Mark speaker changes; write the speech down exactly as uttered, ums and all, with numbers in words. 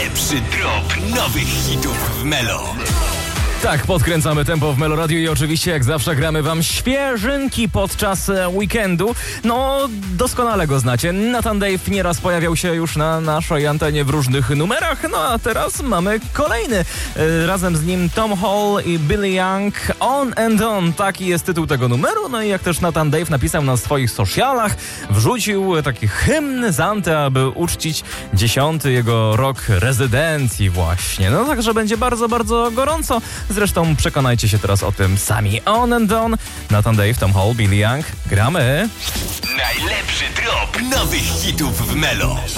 Speaker 1: Najlepszy drop nowych hitów w Melo.
Speaker 2: Tak, podkręcamy tempo w Melo Radio i oczywiście jak zawsze gramy wam świeżynki podczas weekendu. No, doskonale go znacie. Nathan Dave nieraz pojawiał się już na naszej antenie w różnych numerach, no a teraz mamy kolejny. Razem z nim Tom Hall i Billy Young, On and On. Taki jest tytuł tego numeru. No i jak też Nathan Dave napisał na swoich socialach, wrzucił taki hymn z Anty, aby uczcić dziesiąty jego rok rezydencji właśnie. No także będzie bardzo, bardzo gorąco. Zresztą przekonajcie się teraz o tym sami. On and On, Nathan Dave, Tom Hall, Billy Young. Gramy!
Speaker 1: Najlepszy drop nowych hitów w Melo.